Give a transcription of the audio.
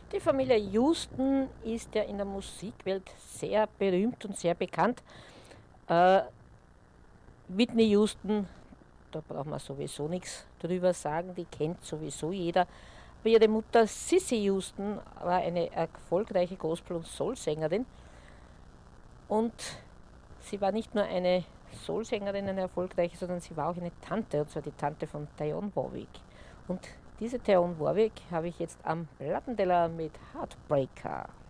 Die Familie Houston ist ja in der Musikwelt sehr berühmt und sehr bekannt. Äh, Whitney Houston, da braucht man sowieso nichts drüber sagen, die kennt sowieso jeder. Aber ihre Mutter Sissy Houston war eine erfolgreiche Gospel- und Soul-Sängerin und sie war nicht nur eine Soul-Sängerin, eine erfolgreiche, sondern sie war auch eine Tante, und zwar die Tante von Dionne Warwick. Und diese Dionne Warwick habe ich jetzt am Plattenteller mit Heartbreaker.